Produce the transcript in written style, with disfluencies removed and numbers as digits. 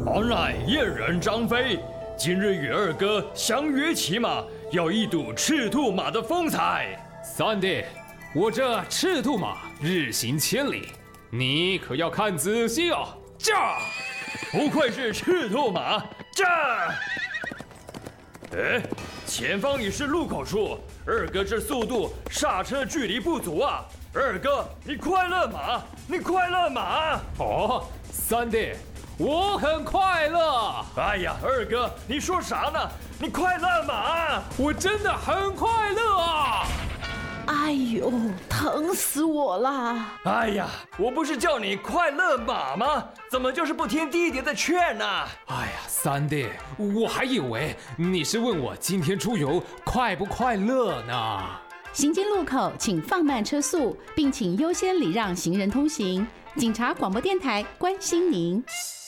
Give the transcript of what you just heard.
我乃燕人张飞，今日与二哥相约骑马，要一睹赤兔马的风采。 三弟，我这赤兔马日行千里，你可要看仔细哦。 驾！不愧是赤兔马，驾！哎，前方已是路口处，二哥这速度刹车距离不足啊！二哥，你快勒马，你快勒马！ 哦，三弟，我很快乐。 哎呀，二哥，你说啥呢？你快勒马！ 我真的很快乐啊！ 哎呦，疼死我了！ 哎呀，我不是叫你快勒马吗？怎么就是不听弟弟的劝呢？ 哎呀，三弟，我还以为你是问我今天出游快不快乐呢。 行经路口，请放慢车速，并请优先礼让行人通行。警察广播电台关心您。